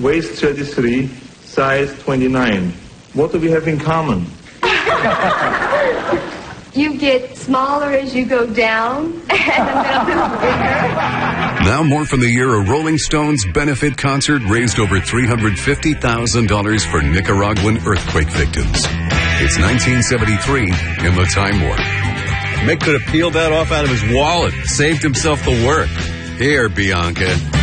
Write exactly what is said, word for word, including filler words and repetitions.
waist thirty-three, size twenty-nine. What do we have in common? You get smaller as you go down, and the middle is bigger. Now more from the year a Rolling Stones benefit concert raised over three hundred fifty thousand dollars for Nicaraguan earthquake victims. It's nineteen seventy-three in the Time Warp. Mick could have peeled that off out of his wallet, saved himself the work. Here, Bianca.